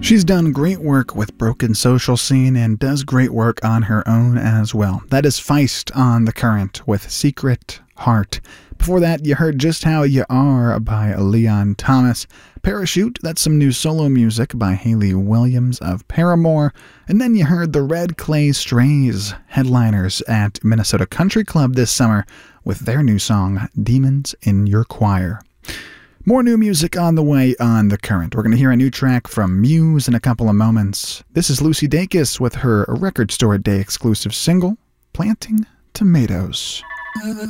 She's done great work with Broken Social Scene and does great work on her own as well. That is Feist on The Current with Secret Heart. Before that, you heard Just How You Are by Leon Thomas. Parachute, that's some new solo music by Hayley Williams of Paramore. And then you heard the Red Clay Strays, headliners at Minnesota Country Club this summer with their new song, Demons in Your Choir. More new music on the way on The Current. We're going to hear a new track from Muse in a couple of moments. This is Lucy Dacus with her Record Store Day exclusive single, Planting Tomatoes.